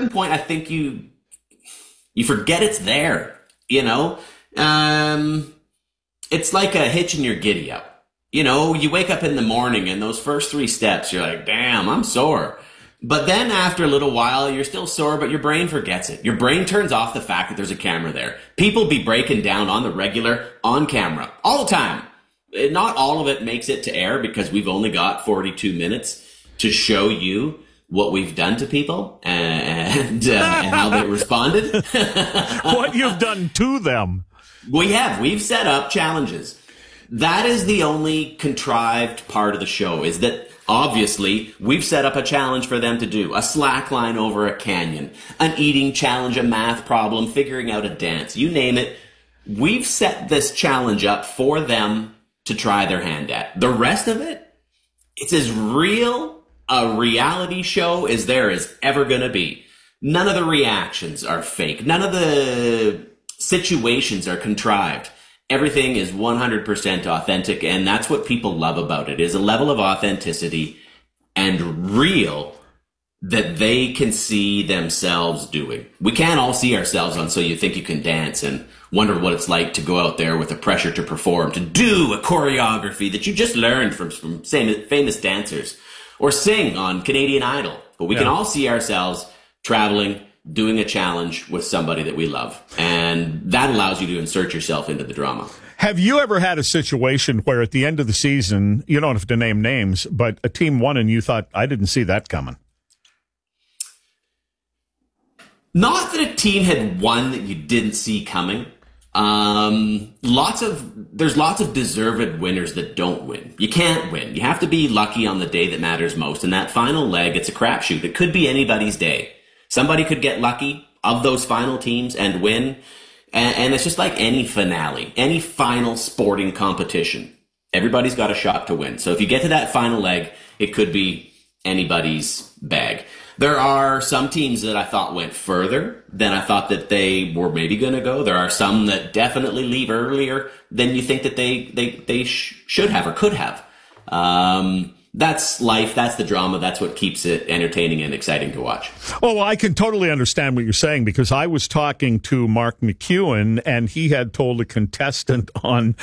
certain point, I think you forget it's there. You know, it's like a hitch in your giddy up. You know, you wake up in the morning and those first 3 steps, you're like, damn, I'm sore. But then after a little while, you're still sore, but your brain forgets it. Your brain turns off the fact that there's a camera there. People be breaking down on the regular, on camera, all the time. Not all of it makes it to air because we've only got 42 minutes to show you what we've done to people and how they responded. What you've done to them. We've set up challenges. That is the only contrived part of the show, is that obviously we've set up a challenge for them to do. A slack line over a canyon, an eating challenge, a math problem, figuring out a dance, you name it. We've set this challenge up for them to try their hand at. The rest of it, it's as real a reality show as there is ever going to be. None of the reactions are fake. None of the situations are contrived. Everything is 100% authentic, and that's what people love about it, is a level of authenticity and real that they can see themselves doing. We can't all see ourselves on So You Think You Can Dance and wonder what it's like to go out there with the pressure to perform, to do a choreography that you just learned from famous dancers, or sing on Canadian Idol. But we can all see ourselves traveling, doing a challenge with somebody that we love. And that allows you to insert yourself into the drama. Have you ever had a situation where at the end of the season, you don't have to name names, but a team won and you thought, I didn't see that coming? Not that a team had won that you didn't see coming. There's lots of deserved winners that don't win. You can't win. You have to be lucky on the day that matters most. And that final leg, it's a crapshoot. It could be anybody's day. Somebody could get lucky of those final teams and win. And it's just like any finale, any final sporting competition. Everybody's got a shot to win. So if you get to that final leg, it could be anybody's bag. There are some teams that I thought went further than I thought that they were maybe going to go. There are some that definitely leave earlier than you think that they should have or could have. That's life. That's the drama. That's what keeps it entertaining and exciting to watch. Oh, well, I can totally understand what you're saying because I was talking to Mark McEwen and he had told a contestant on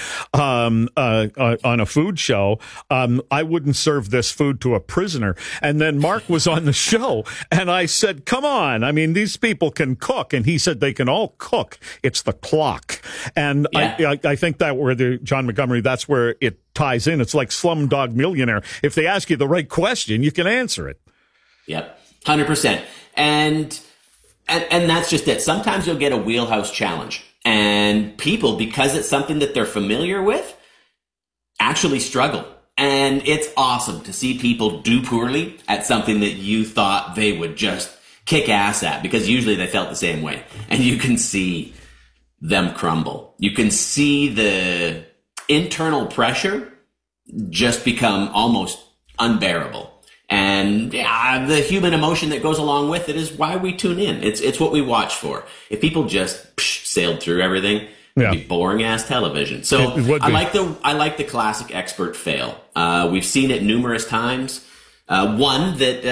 a food show, I wouldn't serve this food to a prisoner. And then Mark was on the show and I said, come on. I mean, these people can cook. And he said they can all cook. It's the clock. And I think that where John Montgomery, that's where it ties in. It's like Slumdog Millionaire. If they ask you the right question, you can answer it. Yep, 100%. And that's just it. Sometimes you'll get a wheelhouse challenge, and people, because it's something that they're familiar with, actually struggle. And it's awesome to see people do poorly at something that you thought they would just kick ass at, because usually they felt the same way. And you can see them crumble. You can see the internal pressure just become almost unbearable. And the human emotion that goes along with it is why we tune in. It's what we watch for. If people just sailed through everything, it'd be boring ass television. So I like the classic expert fail. We've seen it numerous times. One that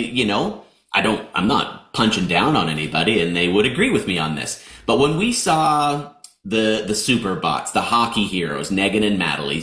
I'm not punching down on anybody, and they would agree with me on this. But when we saw the Superbots, the hockey heroes, Megan and Natalie,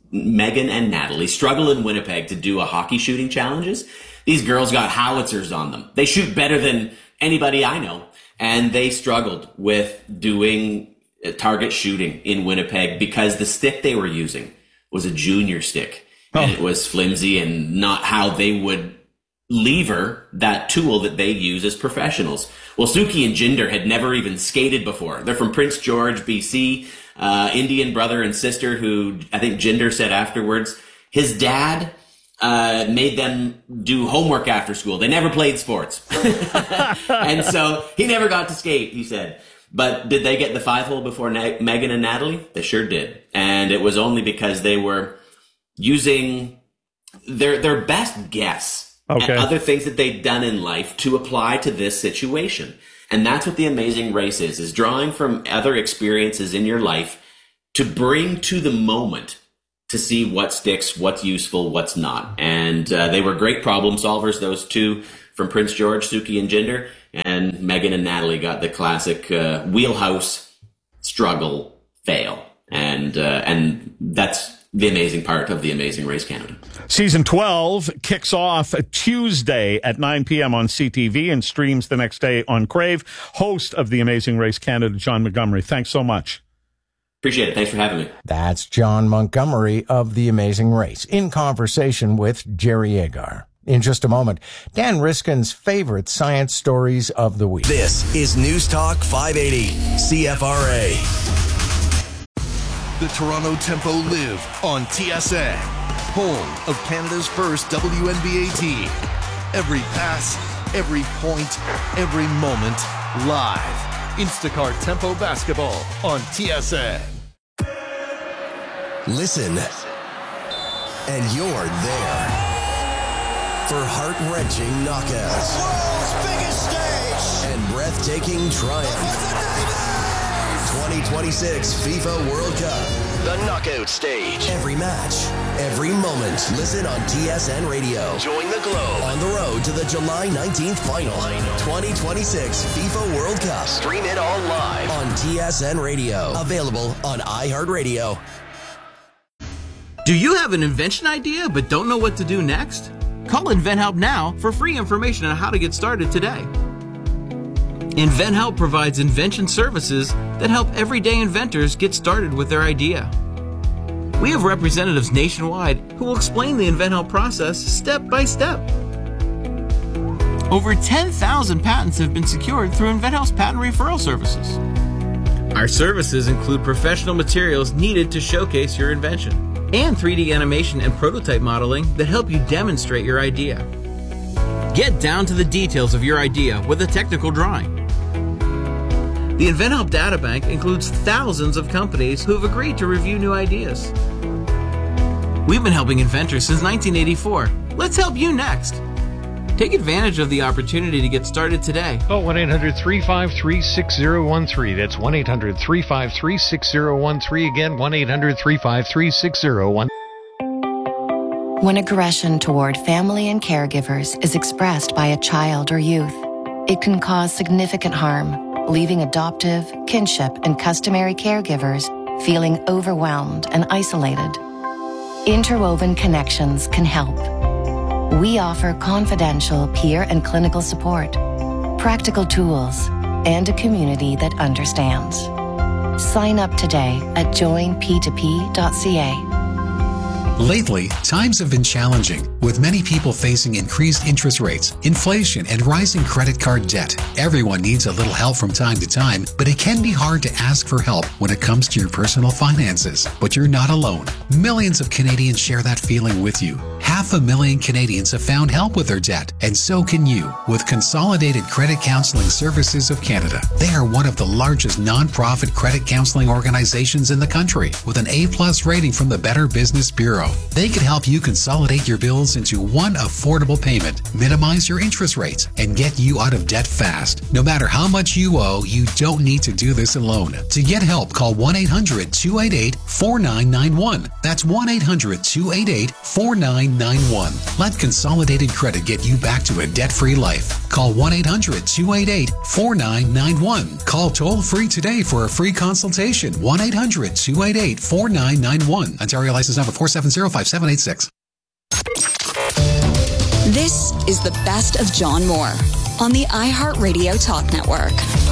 struggle in Winnipeg to do a hockey shooting challenges. These girls got howitzers on them. They shoot better than anybody I know. And they struggled with doing target shooting in Winnipeg because the stick they were using was a junior stick. And it was flimsy and not how they would lever that tool that they use as professionals. Well, Suki and Jinder had never even skated before. They're from Prince George, BC, Indian brother and sister who I think Jinder said afterwards, his dad made them do homework after school. They never played sports. And so he never got to skate, he said. But did they get the 5-hole before Megan and Natalie? They sure did. And it was only because they were using their best guess and other things that they'd done in life to apply to this situation. And that's what the Amazing Race is drawing from other experiences in your life to bring to the moment to see what sticks, what's useful, what's not. And they were great problem solvers, those two from Prince George, Suki and Jinder. then Megan and Natalie got the classic wheelhouse struggle fail. And that's the amazing part of The Amazing Race Canada. Season 12 kicks off Tuesday at 9 p.m. on CTV and streams the next day on Crave. Host of The Amazing Race Canada, John Montgomery. Thanks so much. Appreciate it. Thanks for having me. That's John Montgomery of The Amazing Race in conversation with Jerry Agar. In just a moment, Dan Riskin's favorite science stories of the week. This is News Talk 580, CFRA. The Toronto Tempo live on TSN, home of Canada's first WNBA team. Every pass, every point, every moment, live. Instacart Tempo Basketball on TSN. Listen, and you're there for heart-wrenching knockouts. The world's biggest stage. And breathtaking triumph. 2026 FIFA World Cup. The knockout stage. Every match, every moment. Listen on TSN Radio. Join the Globe on the road to the July 19th final. 2026 FIFA World Cup. Stream it all live on TSN Radio. Available on iHeartRadio. Do you have an invention idea but don't know what to do next? Call InventHelp now for free information on how to get started today. InventHelp provides invention services that help everyday inventors get started with their idea. We have representatives nationwide who will explain the InventHelp process step by step. Over 10,000 patents have been secured through InventHelp's patent referral services. Our services include professional materials needed to showcase your invention and 3D animation and prototype modeling that help you demonstrate your idea. Get down to the details of your idea with a technical drawing. The InventHelp Databank includes thousands of companies who have agreed to review new ideas. We've been helping inventors since 1984. Let's help you next. Take advantage of the opportunity to get started today. Call 1-800-353-6013. That's 1-800-353-6013. Again, 1-800-353-6013. When aggression toward family and caregivers is expressed by a child or youth, it can cause significant harm, leaving adoptive, kinship, and customary caregivers feeling overwhelmed and isolated. Interwoven Connections can help. We offer confidential peer and clinical support, practical tools, and a community that understands. Sign up today at joinp2p.ca. Lately, times have been challenging, with many people facing increased interest rates, inflation, and rising credit card debt. Everyone needs a little help from time to time, but it can be hard to ask for help when it comes to your personal finances. But you're not alone. Millions of Canadians share that feeling with you. 500,000 Canadians have found help with their debt, and so can you with Consolidated Credit Counseling Services of Canada. They are one of the largest non-profit credit counseling organizations in the country, with an A+ rating from the Better Business Bureau. They can help you consolidate your bills into one affordable payment, minimize your interest rates, and get you out of debt fast. No matter how much you owe, you don't need to do this alone. To get help, call 1-800-288-4991. That's 1-800-288-4991. Let Consolidated Credit get you back to a debt-free life. Call 1-800-288-4991. Call toll-free today for a free consultation. 1-800-288-4991. Ontario license number 4705786. This is the best of John Moore on the iHeartRadio Talk Network.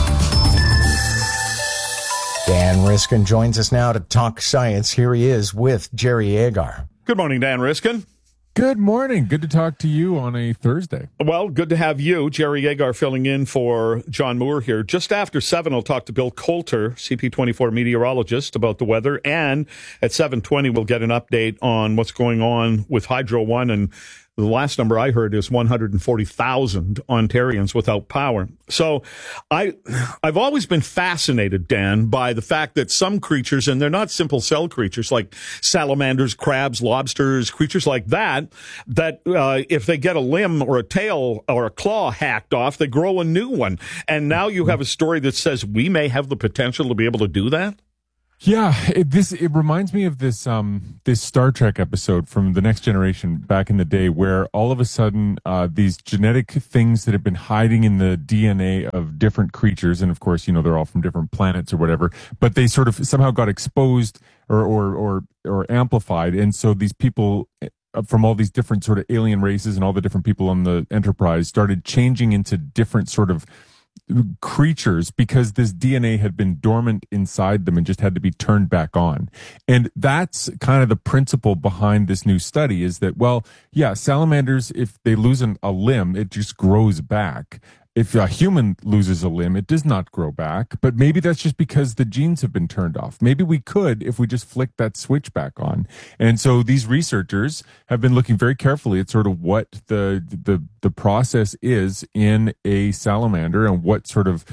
Dan Riskin joins us now to talk science. Here he is with Jerry Agar. Good morning, Dan Riskin. Good morning. Good to talk to you on a Thursday. Well, good to have you. Jerry Agar filling in for John Moore here. Just after 7, I'll talk to Bill Coulter, CP24 meteorologist, about the weather. And at 7:20, we'll get an update on what's going on with Hydro One. And the last number I heard is 140,000 Ontarians without power. So I've always been fascinated, Dan, by the fact that some creatures, and they're not simple cell creatures like salamanders, crabs, lobsters, creatures like that if they get a limb or a tail or a claw hacked off, they grow a new one. And now you have a story that says we may have the potential to be able to do that? Yeah, it reminds me of this this Star Trek episode from The Next Generation back in the day, where all of a sudden these genetic things that have been hiding in the DNA of different creatures, and of course, they're all from different planets or whatever, but they sort of somehow got exposed or amplified, and so these people from all these different sort of alien races and all the different people on the Enterprise started changing into different sort of creatures because this DNA had been dormant inside them and just had to be turned back on. And that's kind of the principle behind this new study, is that, well, yeah, salamanders, if they lose a limb, it just grows back. If a human loses a limb, it does not grow back, but maybe that's just because the genes have been turned off. Maybe we could if we just flick that switch back on. And so these researchers have been looking very carefully at sort of what the process is in a salamander and what sort of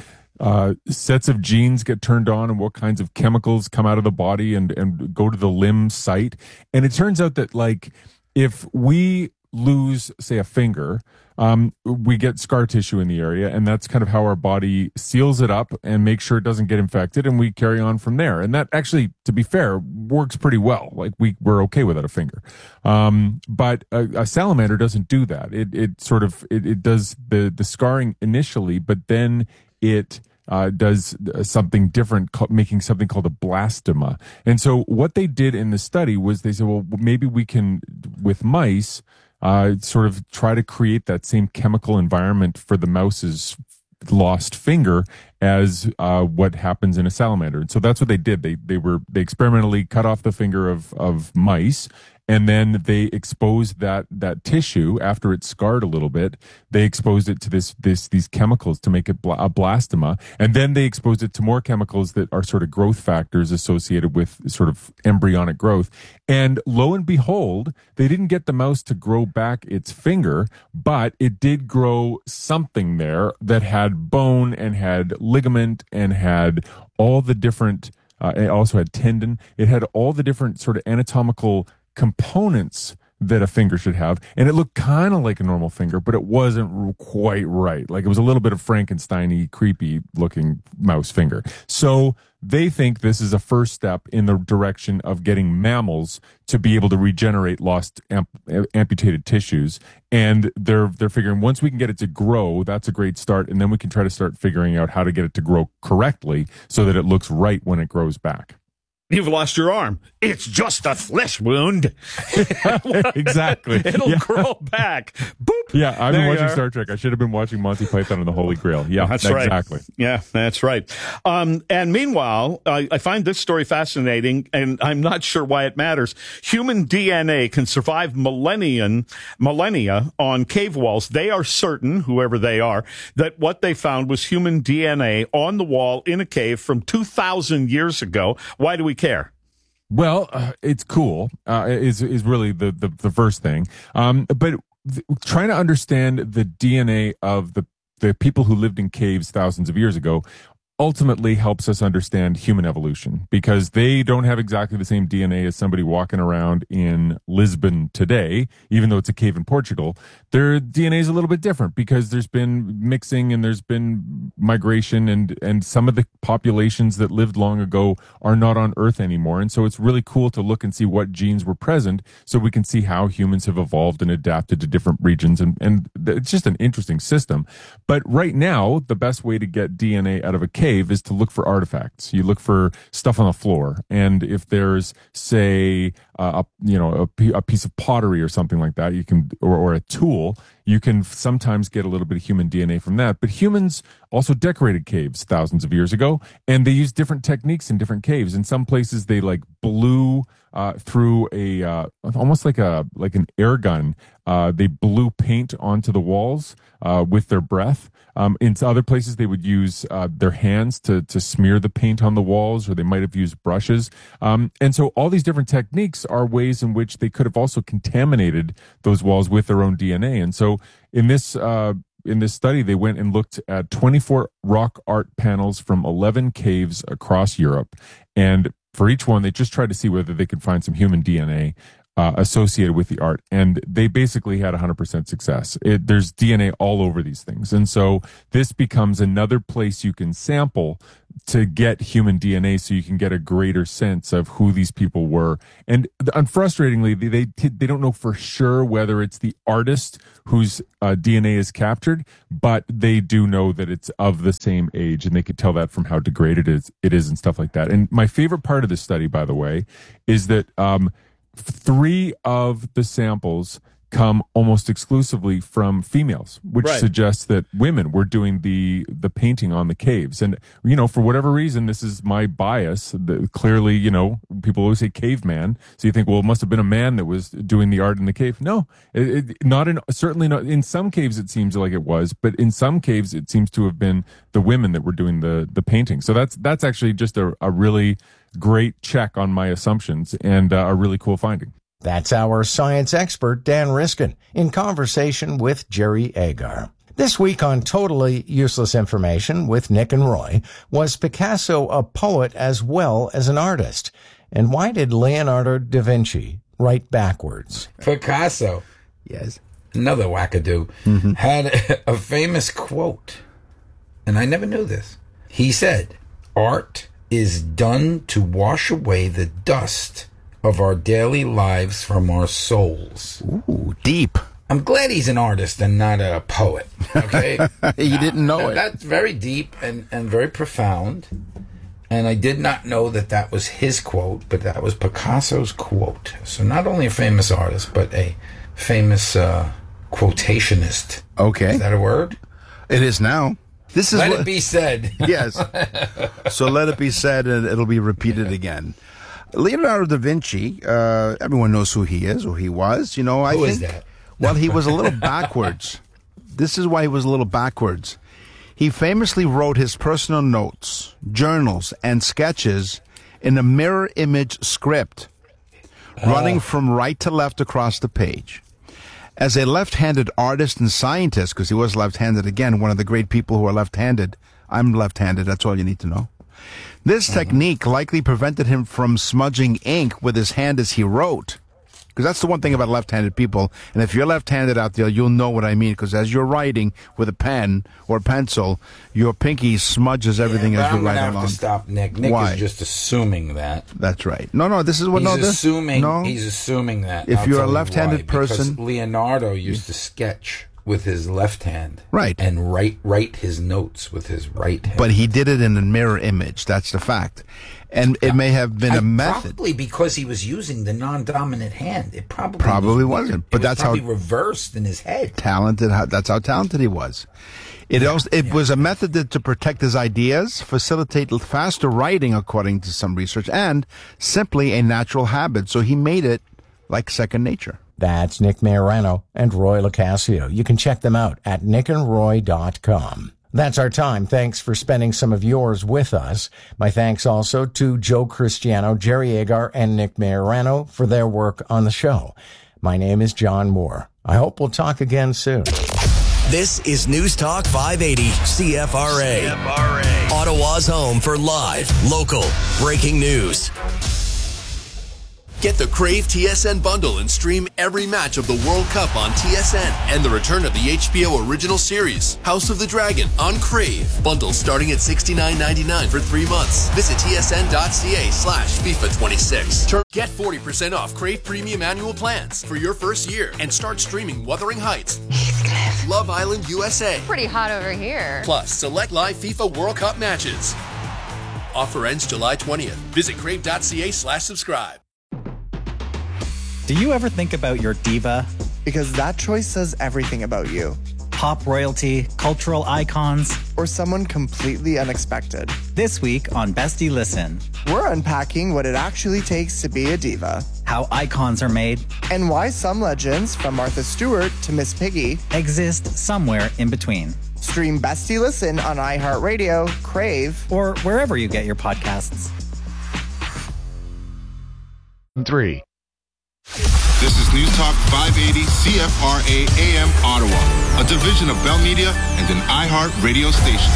sets of genes get turned on and what kinds of chemicals come out of the body and go to the limb site. And it turns out that, like, if we lose, say, a finger, we get scar tissue in the area, and that's kind of how our body seals it up and makes sure it doesn't get infected, and we carry on from there. And that actually, to be fair, works pretty well. Like, we're okay without a finger. But a salamander doesn't do that. It does the scarring initially, but then it does something different, making something called a blastema. And so what they did in the study was they said, well, maybe we can, with mice, sort of try to create that same chemical environment for the mouse's lost finger as what happens in a salamander. And so that's what they did. They experimentally cut off the finger of mice, and then they exposed that tissue after it scarred a little bit. They exposed it to these chemicals to make it a blastema, and then they exposed it to more chemicals that are sort of growth factors associated with sort of embryonic growth. And lo and behold, they didn't get the mouse to grow back its finger, but it did grow something there that had bone and had ligament and had all the different. It also had tendon. It had all the different sort of anatomical components that a finger should have, and it looked kind of like a normal finger, but it wasn't quite right. Like, it was a little bit of Frankenstein-y, creepy looking mouse finger. So they think this is a first step in the direction of getting mammals to be able to regenerate lost amputated tissues. And they're figuring once we can get it to grow, that's a great start, and then we can try to start figuring out how to get it to grow correctly so that it looks right when it grows back. You've lost your arm. It's just a flesh wound. Exactly. It'll grow back. Boop. Yeah, I've been watching Star Trek. I should have been watching Monty Python and the Holy Grail. Yeah, that's right. Exactly. Yeah, that's right. And meanwhile, I find this story fascinating, and I'm not sure why it matters. Human DNA can survive millennia on cave walls. They are certain, whoever they are, that what they found was human DNA on the wall in a cave from 2,000 years ago. Why do we care? Well, it's cool. Is really the first thing. But trying to understand the DNA of the people who lived in caves thousands of years ago ultimately helps us understand human evolution, because they don't have exactly the same DNA as somebody walking around in Lisbon today, even though it's a cave in Portugal. Their DNA is a little bit different because there's been mixing and there's been migration, and some of the populations that lived long ago are not on Earth anymore. And so it's really cool to look and see what genes were present so we can see how humans have evolved and adapted to different regions. And it's just an interesting system. But right now, the best way to get DNA out of a cave is to look for artifacts. You look for stuff on the floor, and if there's, say, a piece of pottery or something like that, you can, or a tool, you can sometimes get a little bit of human DNA from that. But humans also decorated caves thousands of years ago, and they used different techniques in different caves. In some places, they blew through almost like an air gun. They blew paint onto the walls with their breath. In other places, they would use their hands to smear the paint on the walls, or they might have used brushes. And so all these different techniques are ways in which they could have also contaminated those walls with their own DNA. And so in this study, they went and looked at 24 rock art panels from 11 caves across Europe. And for each one, they just tried to see whether they could find some human DNA. associated with the art, and they basically had 100% success. There's DNA all over these things, and so this becomes another place you can sample to get human DNA, so you can get a greater sense of who these people were. And unfrustratingly, they don't know for sure whether it's the artist whose DNA is captured, but they do know that it's of the same age, and they could tell that from how degraded it is and stuff like that. And my favorite part of this study, by the way, is that 3 of the samples come almost exclusively from females, which suggests that women were doing the painting on the caves. And, for whatever reason, this is my bias. Clearly, people always say caveman. So you think, well, it must have been a man that was doing the art in the cave. No, certainly not. In some caves, it seems like it was, but in some caves, it seems to have been the women that were doing the painting. So that's actually just a really great check on my assumptions and a really cool finding. That's our science expert, Dan Riskin, in conversation with Jerry Agar. This week on Totally Useless Information with Nick and Roy, was Picasso a poet as well as an artist? And why did Leonardo da Vinci write backwards? Picasso, yes, another wackadoo, had a famous quote, and I never knew this. He said, "Art is done to wash away the dust of our daily lives from our souls." Ooh, deep. I'm glad he's an artist and not a poet, okay? You didn't know it. That's very deep and very profound. And I did not know that was his quote, but that was Picasso's quote. So not only a famous artist, but a famous quotationist. Okay. Is that a word? It is now. Let it be said. Yes. So let it be said, and it'll be repeated again. Leonardo da Vinci, everyone knows who he is, or he was. Who is that? Well, he was a little backwards. This is why he was a little backwards. He famously wrote his personal notes, journals, and sketches in a mirror image script, running from right to left across the page. As a left-handed artist and scientist, because he was left-handed again, one of the great people who are left-handed. I'm left-handed, that's all you need to know. This technique likely prevented him from smudging ink with his hand as he wrote. Because that's the one thing about left-handed people. And if you're left-handed out there, you'll know what I mean. Because as you're writing with a pen or pencil, your pinky smudges everything as you write along. I'm going to have to stop Nick. Nick is just assuming that. That's right. No, this is what... He's assuming that. If you're a left-handed person... Because Leonardo used to sketch with his left hand. Right. And write his notes with his right hand. But he did it in a mirror image. That's the fact. And it may have been a method. Probably because he was using the non-dominant hand. It probably wasn't. But that's probably reversed in his head. Talented. That's how talented he was. It was a method to protect his ideas, facilitate faster writing, according to some research, and simply a natural habit. So he made it like second nature. That's Nick Majorano and Roy LoCascio. You can check them out at nickandroy.com. That's our time. Thanks for spending some of yours with us. My thanks also to Joe Cristiano, Jerry Agar, and Nick Majorano for their work on the show. My name is John Moore. I hope we'll talk again soon. This is News Talk 580 CFRA. Ottawa's home for live, local, breaking news. Get the Crave TSN bundle and stream every match of the World Cup on TSN and the return of the HBO original series, House of the Dragon, on Crave. Bundle starting at $69.99 for 3 months. Visit tsn.ca/FIFA26. Get 40% off Crave Premium Annual Plans for your first year and start streaming Wuthering Heights, Love Island USA. Pretty hot over here. Plus, select live FIFA World Cup matches. Offer ends July 20th. Visit crave.ca/subscribe. Do you ever think about your diva? Because that choice says everything about you. Pop royalty, cultural icons, or someone completely unexpected. This week on Bestie Listen, we're unpacking what it actually takes to be a diva, how icons are made, and why some legends, from Martha Stewart to Miss Piggy, exist somewhere in between. Stream Bestie Listen on iHeartRadio, Crave, or wherever you get your podcasts. 3. This is News Talk 580 CFRA AM Ottawa, a division of Bell Media and an iHeart radio station.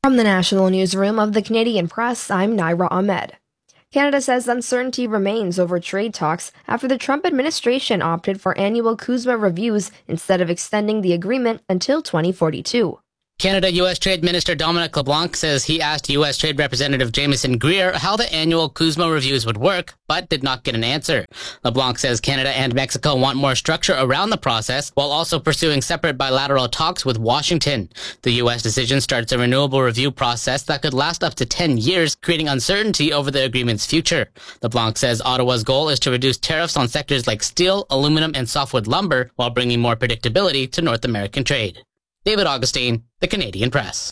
From the National Newsroom of the Canadian Press, I'm Naira Ahmed. Canada says uncertainty remains over trade talks after the Trump administration opted for annual CUSMA reviews instead of extending the agreement until 2042. Canada-U.S. Trade Minister Dominic LeBlanc says he asked U.S. Trade Representative Jameson Greer how the annual CUSMA reviews would work, but did not get an answer. LeBlanc says Canada and Mexico want more structure around the process, while also pursuing separate bilateral talks with Washington. The U.S. decision starts a renewable review process that could last up to 10 years, creating uncertainty over the agreement's future. LeBlanc says Ottawa's goal is to reduce tariffs on sectors like steel, aluminum, and softwood lumber, while bringing more predictability to North American trade. David Augustine, The Canadian Press.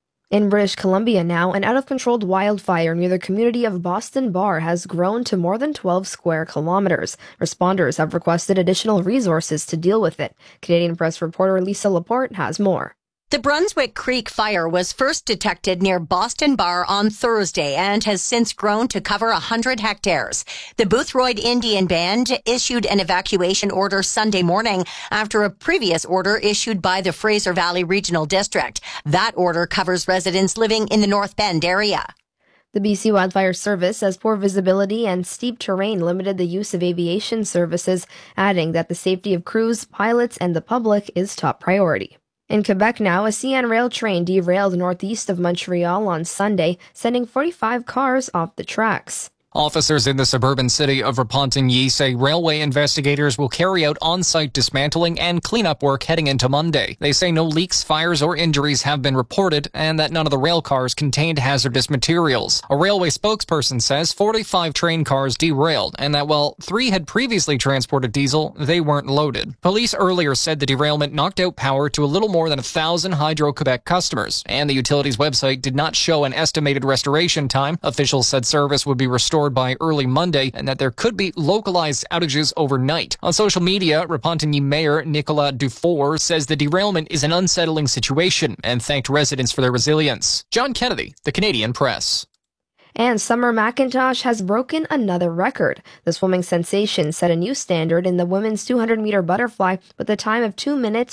In British Columbia now, an out-of-control wildfire near the community of Boston Bar has grown to more than 12 square kilometers. Responders have requested additional resources to deal with it. Canadian Press reporter Lisa Laporte has more. The Brunswick Creek fire was first detected near Boston Bar on Thursday and has since grown to cover 100 hectares. The Boothroyd Indian Band issued an evacuation order Sunday morning after a previous order issued by the Fraser Valley Regional District. That order covers residents living in the North Bend area. The BC Wildfire Service says poor visibility and steep terrain limited the use of aviation services, adding that the safety of crews, pilots, and the public is top priority. In Quebec now, a CN rail train derailed northeast of Montreal on Sunday, sending 45 cars off the tracks. Officers in the suburban city of Repentigny say railway investigators will carry out on-site dismantling and cleanup work heading into Monday. They say no leaks, fires, or injuries have been reported and that none of the rail cars contained hazardous materials. A railway spokesperson says 45 train cars derailed and that while 3 had previously transported diesel, they weren't loaded. Police earlier said the derailment knocked out power to a little more than 1,000 Hydro-Quebec customers, and the utility's website did not show an estimated restoration time. Officials said service would be restored by early Monday and that there could be localized outages overnight. On social media, Repentigny Mayor Nicolas Dufour says the derailment is an unsettling situation and thanked residents for their resilience. John Kennedy, The Canadian Press. And Summer McIntosh has broken another record. The swimming sensation set a new standard in the women's 200-meter butterfly with a time of 2 minutes,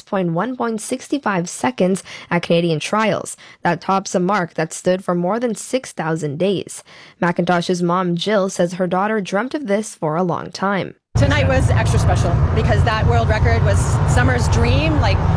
1.65 seconds at Canadian trials. That tops a mark that stood for more than 6,000 days. McIntosh's mom, Jill, says her daughter dreamt of this for a long time. Tonight was extra special because that world record was Summer's dream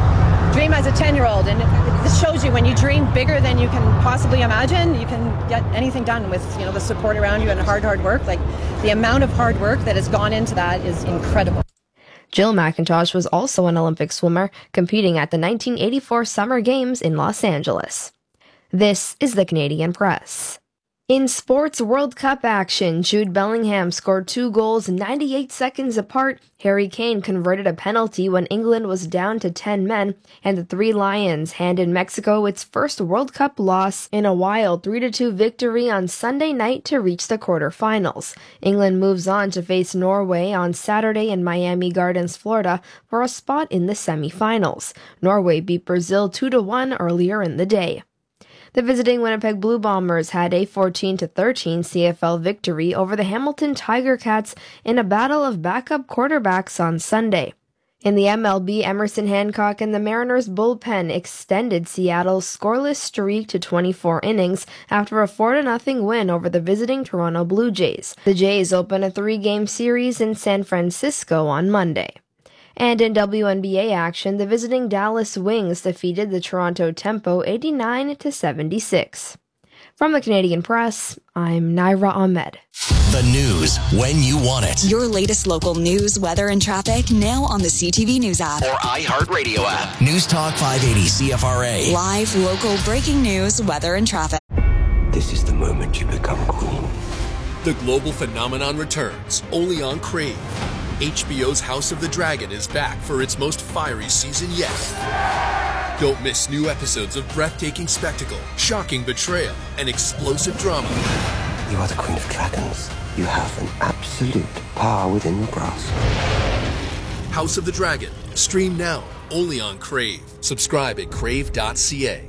as a 10-year-old, and this shows you when you dream bigger than you can possibly imagine, you can get anything done with the support around you and hard work. Like the amount of hard work that has gone into that is incredible. Jill McIntosh was also an Olympic swimmer, competing at the 1984 Summer Games in Los Angeles. This is the Canadian Press. In sports World Cup action, Jude Bellingham scored 2 goals 98 seconds apart. Harry Kane converted a penalty when England was down to 10 men, and the Three Lions handed Mexico its first World Cup loss in a while, 3-2 victory on Sunday night to reach the quarterfinals. England moves on to face Norway on Saturday in Miami Gardens, Florida, for a spot in the semifinals. Norway beat Brazil 2-1 earlier in the day. The visiting Winnipeg Blue Bombers had a 14-13 CFL victory over the Hamilton Tiger Cats in a battle of backup quarterbacks on Sunday. In the MLB, Emerson Hancock and the Mariners bullpen extended Seattle's scoreless streak to 24 innings after a 4-0 win over the visiting Toronto Blue Jays. The Jays open a 3-game series in San Francisco on Monday. And in WNBA action, the visiting Dallas Wings defeated the Toronto Tempo 89-76. From the Canadian Press, I'm Naira Ahmed. The news when you want it. Your latest local news, weather, and traffic now on the CTV News app or iHeartRadio app. News Talk 580 CFRA. Live local breaking news, weather, and traffic. This is the moment you become queen. The global phenomenon returns only on Crave. HBO's House of the Dragon is back for its most fiery season yet. Don't miss new episodes of breathtaking spectacle, shocking betrayal, and explosive drama. You are the Queen of Dragons. You have an absolute power within your grasp. House of the Dragon. Stream now, only on Crave. Subscribe at crave.ca.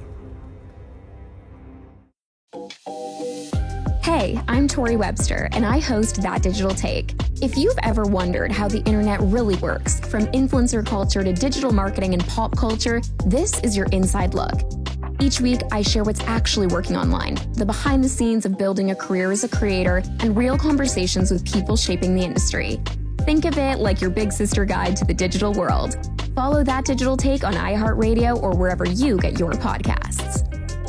Hey, I'm Tori Webster, and I host That Digital Take. If you've ever wondered how the internet really works, from influencer culture to digital marketing and pop culture, this is your inside look. Each week, I share what's actually working online, the behind the scenes of building a career as a creator, and real conversations with people shaping the industry. Think of it like your big sister guide to the digital world. Follow That Digital Take on iHeartRadio or wherever you get your podcasts.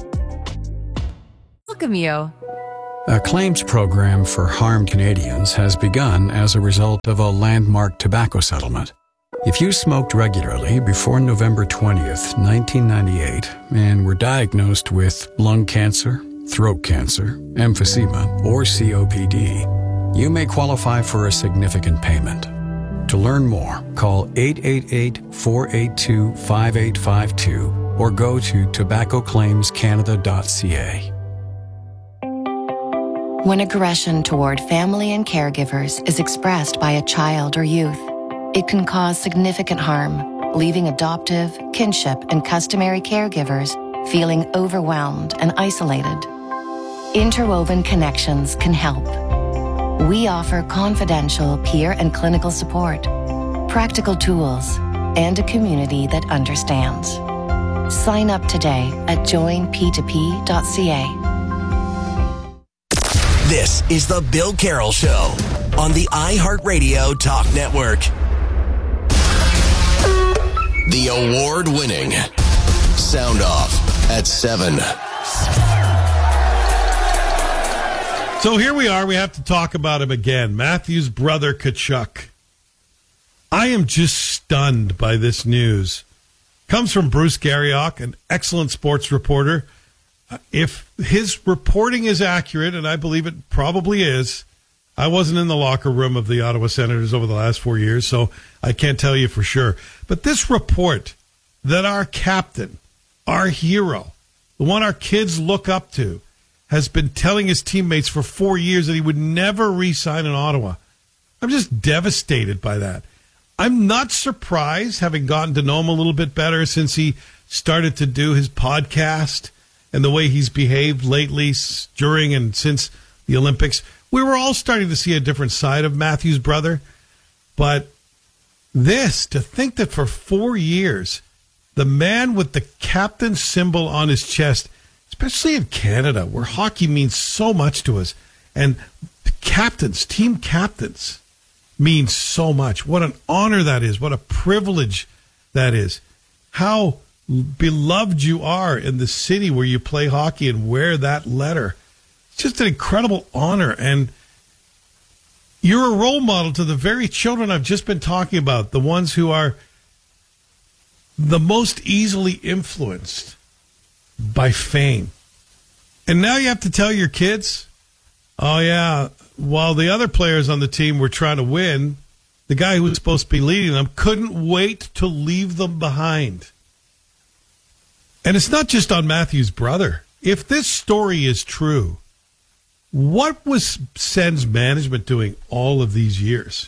Welcome you. A claims program for harmed Canadians has begun as a result of a landmark tobacco settlement. If you smoked regularly before November 20th, 1998, and were diagnosed with lung cancer, throat cancer, emphysema, or COPD, you may qualify for a significant payment. To learn more, call 888-482-5852 or go to tobaccoclaimscanada.ca. When aggression toward family and caregivers is expressed by a child or youth, it can cause significant harm, leaving adoptive, kinship, and customary caregivers feeling overwhelmed and isolated. Interwoven Connections can help. We offer confidential peer and clinical support, practical tools, and a community that understands. Sign up today at joinp2p.ca. This is the Bill Carroll Show on the iHeartRadio Talk Network. The award-winning Sound Off at 7. So here we are. We have to talk about him again. Matthew's brother, Tkachuk. I am just stunned by this news. Comes from Bruce Garriock, an excellent sports reporter. If his reporting is accurate, and I believe it probably is, I wasn't in the locker room of the Ottawa Senators over the last 4 years, so I can't tell you for sure. But this report that our captain, our hero, the one our kids look up to, has been telling his teammates for 4 years that he would never re-sign in Ottawa. I'm just devastated by that. I'm not surprised, having gotten to know him a little bit better since he started to do his podcast and the way he's behaved lately during and since the Olympics. We were all starting to see a different side of Matthew's brother. But to think that for 4 years, the man with the captain symbol on his chest, especially in Canada, where hockey means so much to us, and the captains, team captains, means so much. What an honor that is. What a privilege that is. How beloved you are in the city where you play hockey and wear that letter. It's just an incredible honor. And you're a role model to the very children I've just been talking about, the ones who are the most easily influenced by fame. And now you have to tell your kids, oh yeah, while the other players on the team were trying to win, the guy who was supposed to be leading them couldn't wait to leave them behind. And it's not just on Matthew's brother. If this story is true, what was Sens management doing all of these years?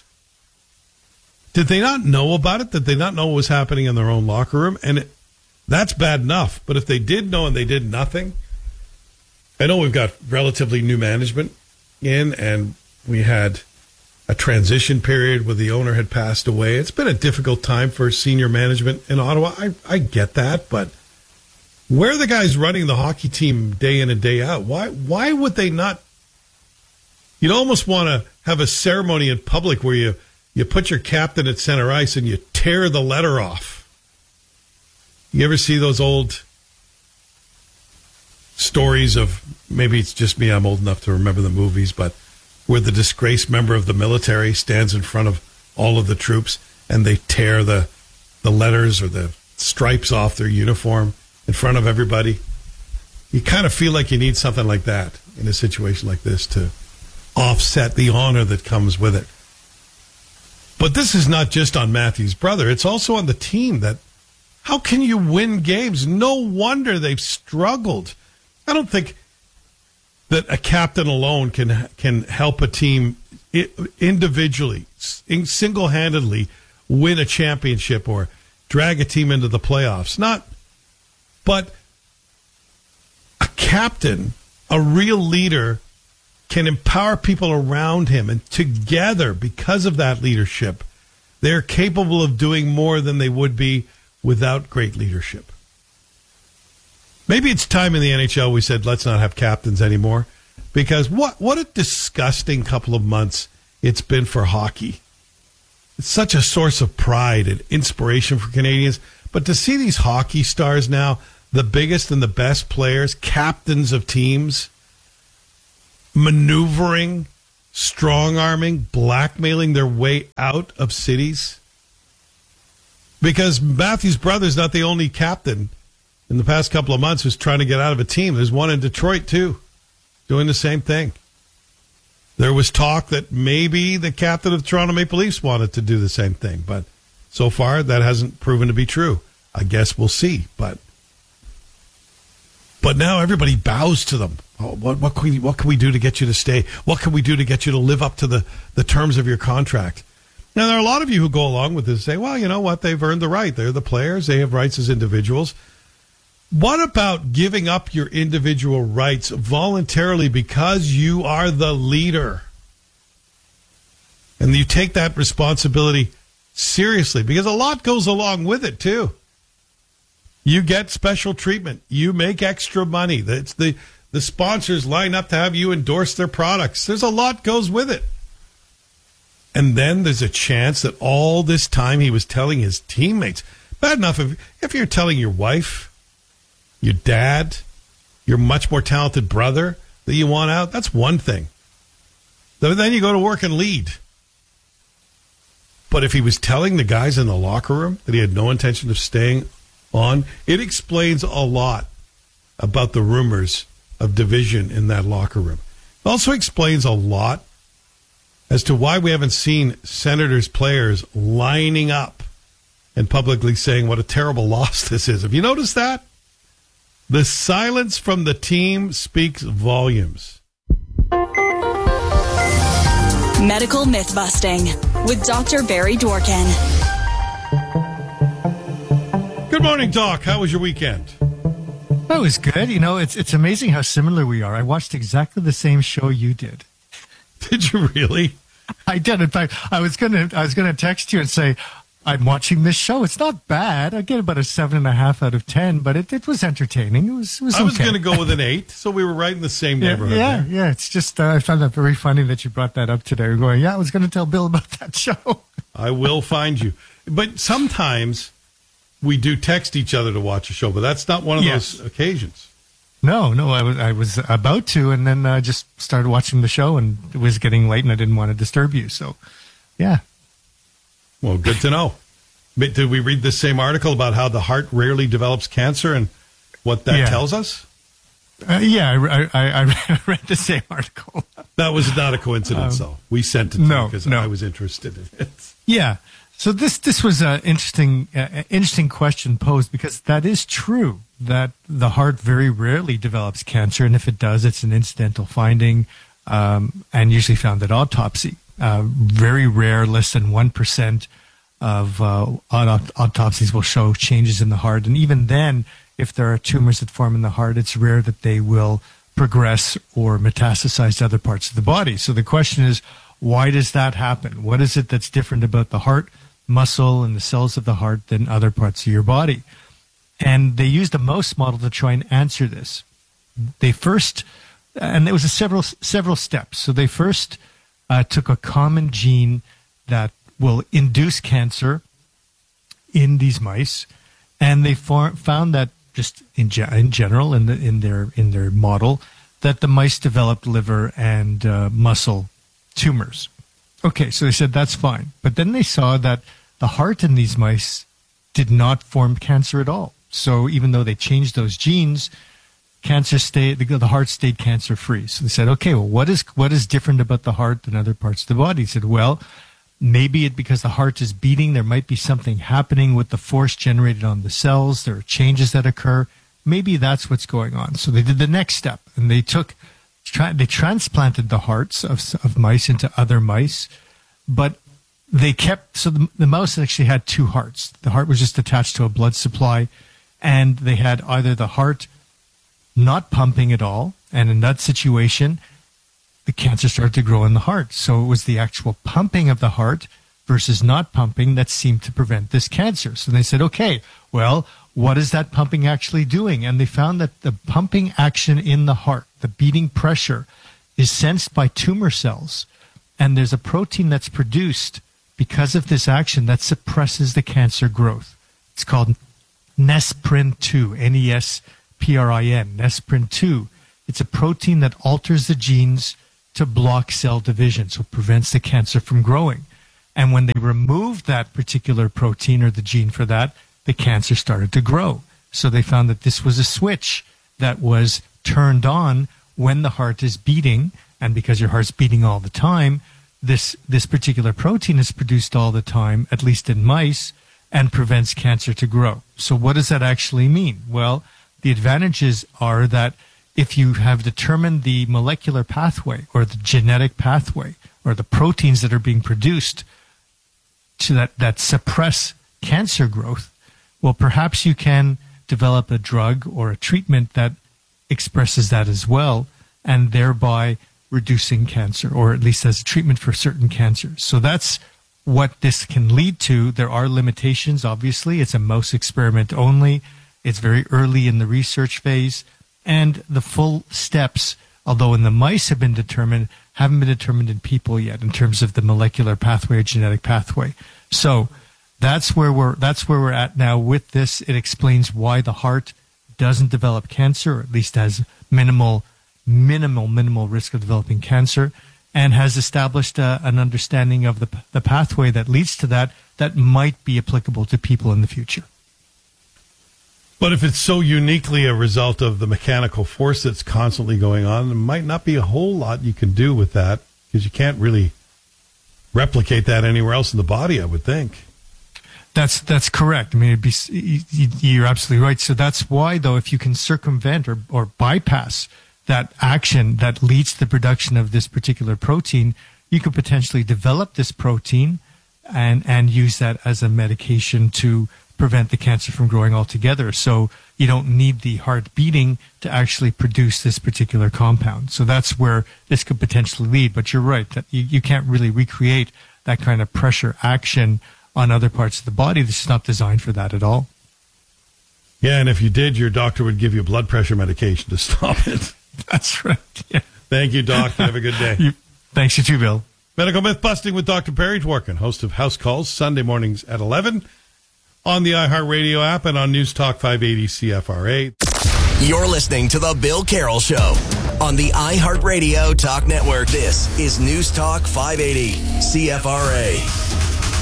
Did they not know about it? Did they not know what was happening in their own locker room? And that's bad enough. But if they did know and they did nothing, I know we've got relatively new management in, and we had a transition period where the owner had passed away. It's been a difficult time for senior management in Ottawa. I get that, but where are the guys running the hockey team day in and day out? Why would they not? You'd almost want to have a ceremony in public where you put your captain at center ice and you tear the letter off. You ever see those old stories of, maybe it's just me, I'm old enough to remember the movies, but where the disgraced member of the military stands in front of all of the troops and they tear the letters or the stripes off their uniform in front of everybody? You kind of feel like you need something like that in a situation like this to offset the honor that comes with it. But this is not just on Matthew's brother. It's also on the team. That how can you win games? No wonder they've struggled. I don't think that a captain alone can help a team individually, single-handedly win a championship or drag a team into the playoffs. But a captain, a real leader, can empower people around him, and together, because of that leadership, they're capable of doing more than they would be without great leadership. Maybe it's time in the NHL we said, let's not have captains anymore. Because what a disgusting couple of months it's been for hockey. It's such a source of pride and inspiration for Canadians. But to see these hockey stars now, the biggest and the best players, captains of teams, maneuvering, strong-arming, blackmailing their way out of cities. Because Matthews' brother's not the only captain in the past couple of months who's trying to get out of a team. There's one in Detroit, too, doing the same thing. There was talk that maybe the captain of the Toronto Maple Leafs wanted to do the same thing, but so far that hasn't proven to be true. I guess we'll see, but now everybody bows to them. Oh, what can we do to get you to stay? What can we do to get you to live up to the terms of your contract? Now, there are a lot of you who go along with this and say, well, you know what? They've earned the right. They're the players. They have rights as individuals. What about giving up your individual rights voluntarily because you are the leader? And you take that responsibility seriously because a lot goes along with it, too. You get special treatment. You make extra money. It's the sponsors line up to have you endorse their products. There's a lot goes with it. And then there's a chance that all this time he was telling his teammates, bad enough if you're telling your wife, your dad, your much more talented brother that you want out, that's one thing. Then you go to work and lead. But if he was telling the guys in the locker room that he had no intention of staying on, it explains a lot about the rumors of division in that locker room. It also explains a lot as to why we haven't seen Senators players lining up and publicly saying what a terrible loss this is. Have you noticed that? The silence from the team speaks volumes. Medical myth busting with Dr. Barry Dworkin. Good morning, Doc. How was your weekend? That was good. You know, it's amazing how similar we are. I watched exactly the same show you did. Did you really? I did. In fact, I was gonna text you and say, I'm watching this show. It's not bad. I get about a 7.5 out of 10, but it was entertaining. It was I was okay. going to go with an 8, so we were right in the same neighborhood. Yeah. It's just I found that very funny that you brought that up today. We're going, I was going to tell Bill about that show. I will find you. But sometimes we do text each other to watch a show, but that's not one of those occasions. No, I was about to, and then I just started watching the show, and it was getting late, and I didn't want to disturb you. So, yeah. Well, good to know. But did we read the same article about how the heart rarely develops cancer and what that tells us? I read the same article. That was not a coincidence, though. We sent it to you because I was interested in it. Yeah. So this was an interesting question posed because that is true that the heart very rarely develops cancer, and if it does, it's an incidental finding and usually found at autopsy. Very rare, less than 1% of autopsies will show changes in the heart. And even then, if there are tumors that form in the heart, it's rare that they will progress or metastasize to other parts of the body. So the question is, why does that happen? What is it that's different about the heart muscle and the cells of the heart than other parts of your body? And they used a mouse model to try and answer this. They first, and there was several steps. So they first took a common gene that will induce cancer in these mice, and they found that just in general in their model that the mice developed liver and muscle tumors. Okay, so they said that's fine, but then they saw that the heart in these mice did not form cancer at all. So even though they changed those genes, the heart stayed cancer free. So they said, okay, well, what is different about the heart than other parts of the body? He said, well, maybe because the heart is beating, there might be something happening with the force generated on the cells. There are changes that occur. Maybe that's what's going on. So they did the next step, and they transplanted the hearts of mice into other mice, but they kept, so the mouse actually had two hearts. The heart was just attached to a blood supply, and they had either the heart not pumping at all, and in that situation, the cancer started to grow in the heart. So it was the actual pumping of the heart versus not pumping that seemed to prevent this cancer. So they said, okay, well, what is that pumping actually doing? And they found that the pumping action in the heart, the beating pressure, is sensed by tumor cells. And there's a protein that's produced because of this action that suppresses the cancer growth. It's called Nesprin-2, Nesprin, Nesprin-2. It's a protein that alters the genes to block cell division, so it prevents the cancer from growing. And when they removed that particular protein or the gene for that, the cancer started to grow. So they found that this was a switch that was turned on when the heart is beating, and because your heart's beating all the time, this particular protein is produced all the time, at least in mice, and prevents cancer to grow. So what does that actually mean? Well, the advantages are that if you have determined the molecular pathway or the genetic pathway or the proteins that are being produced to that suppress cancer growth, well, perhaps you can develop a drug or a treatment that expresses that as well, and thereby reducing cancer, or at least as a treatment for certain cancers. So that's what this can lead to. There are limitations, obviously. It's a mouse experiment only. It's very early in the research phase. And the full steps, although in the mice have been determined, haven't been determined in people yet in terms of the molecular pathway or genetic pathway. So that's where we're at now with this. It explains why the heart doesn't develop cancer, or at least has minimal risk of developing cancer, and has established an understanding of the pathway that leads to that might be applicable to people in the future. But if it's so uniquely a result of the mechanical force that's constantly going on, there might not be a whole lot you can do with that, because you can't really replicate that anywhere else in the body, I would think. That's correct. I mean, you're absolutely right. So that's why, though, if you can circumvent or bypass that action that leads to the production of this particular protein, you could potentially develop this protein and use that as a medication to prevent the cancer from growing altogether. So you don't need the heart beating to actually produce this particular compound. So that's where this could potentially lead. But you're right, that you can't really recreate that kind of pressure action on other parts of the body. This is not designed for that at all. Yeah, and if you did, your doctor would give you a blood pressure medication to stop it. That's right. Yeah. Thank you, Doc. Have a good day. Thanks, you too, Bill. Medical Myth Busting with Dr. Perry Dworkin, host of House Calls, Sunday mornings at 11 on the iHeartRadio app and on News Talk 580 CFRA. You're listening to The Bill Carroll Show on the iHeartRadio Talk Network. This is News Talk 580 CFRA.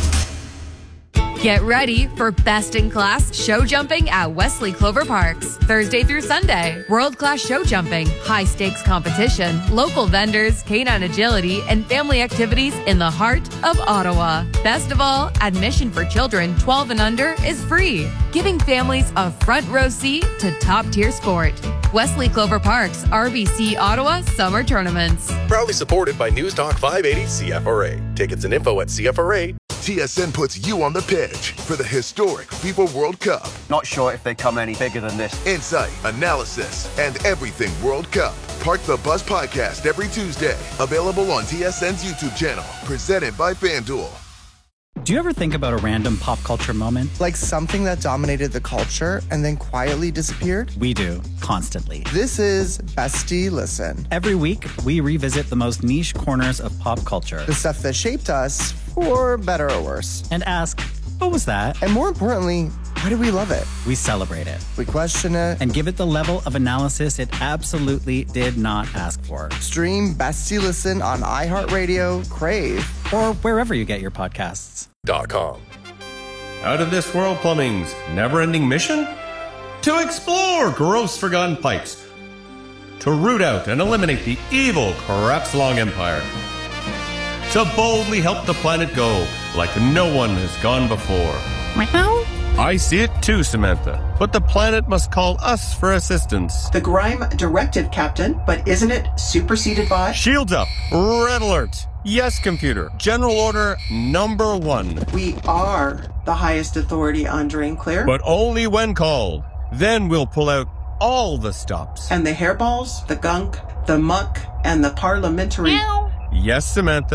Get ready for best-in-class show jumping at Wesley Clover Parks. Thursday through Sunday, world-class show jumping, high-stakes competition, local vendors, canine agility, and family activities in the heart of Ottawa. Best of all, admission for children 12 and under is free, giving families a front-row seat to top-tier sport. Wesley Clover Parks, RBC Ottawa Summer Tournaments. Proudly supported by News Talk 580 CFRA. Tickets and info at CFRA. TSN puts you on the pitch for the historic FIFA World Cup. Not sure if they come any bigger than this. Insight, analysis, and everything World Cup. Park the Bus podcast every Tuesday. Available on TSN's YouTube channel. Presented by FanDuel. Do you ever think about a random pop culture moment? Like something that dominated the culture and then quietly disappeared? We do, constantly. This is Bestie Listen. Every week, we revisit the most niche corners of pop culture. The stuff that shaped us, for better or worse. And ask, what was that? And more importantly, why do we love it? We celebrate it. We question it. And give it the level of analysis it absolutely did not ask for. Stream Bestie Listen on iHeartRadio, Crave, or wherever you get your podcasts. .com. Out of This World Plumbing's never-ending mission? To explore gross forgotten pipes. To root out and eliminate the evil Crapslong Empire. To boldly help the planet go like no one has gone before. I see it too, Samantha. But the planet must call us for assistance. The Grime Directive, Captain, but isn't it superseded by? Shields up. Red alert. Yes, computer. General order number 1. We are the highest authority on Drain Clear. But only when called. Then we'll pull out all the stops. And the hairballs, the gunk, the muck, and the parliamentary... Yes, Samantha.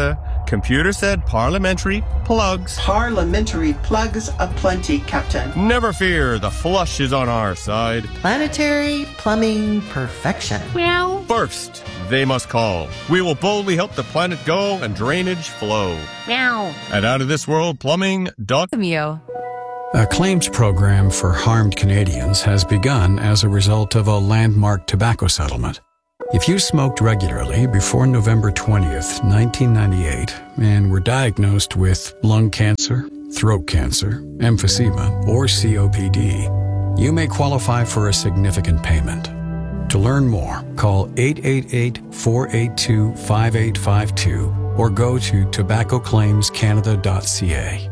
Computer said parliamentary plugs. Parliamentary plugs aplenty, Captain. Never fear, the flush is on our side. Planetary plumbing perfection. Meow. First, they must call. We will boldly help the planet go and drainage flow. Meow. At outofthisworldplumbing.com. A claims program for harmed Canadians has begun as a result of a landmark tobacco settlement. If you smoked regularly before November 20th, 1998, and were diagnosed with lung cancer, throat cancer, emphysema, or COPD, you may qualify for a significant payment. To learn more, call 888-482-5852 or go to tobaccoclaimscanada.ca.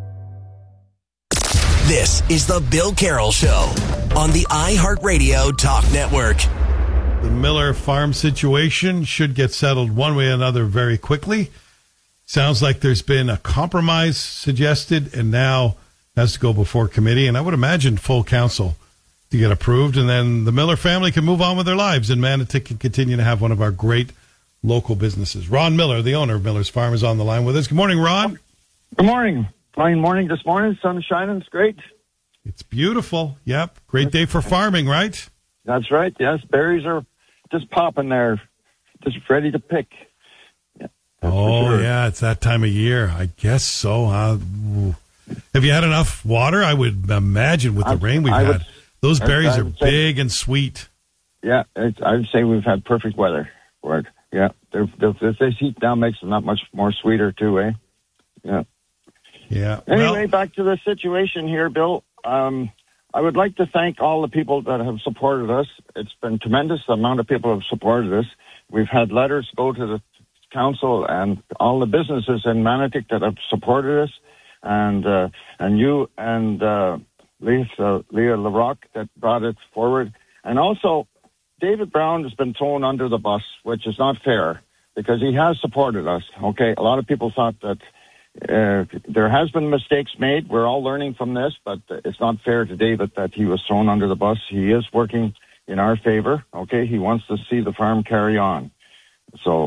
This is the Bill Carroll Show on the iHeartRadio Talk Network. The Miller Farm situation should get settled one way or another very quickly. Sounds like there's been a compromise suggested and now has to go before committee. And I would imagine full council to get approved. And then the Miller family can move on with their lives and Manatee can continue to have one of our great local businesses. Ron Miller, the owner of Miller's Farm, is on the line with us. Good morning, Ron. Good morning. Fine morning this morning. Sun is shining. It's great. It's beautiful. Yep. Great day for farming, right? That's right. Yes. Berries are just popping there, just ready to pick. Yeah, yeah, it's that time of year. I guess so. Have you had enough water? I would imagine with the rain we've had. Those berries are big and sweet. Yeah, I would say we've had perfect weather for it. Yeah, this heat now makes them that much more sweeter too, eh? Yeah. Yeah. Anyway, back to the situation here, Bill. I would like to thank all the people that have supported us. It's been tremendous, the amount of people have supported us. We've had letters go to the council and all the businesses in Manotick that have supported us, and you and Leah LaRock that brought it forward. And also, David Brown has been thrown under the bus, which is not fair, because he has supported us. Okay, a lot of people thought that there has been mistakes made. We're all learning from this, but it's not fair to David that he was thrown under the bus. He is working in our favor. Okay, he wants to see the farm carry on. So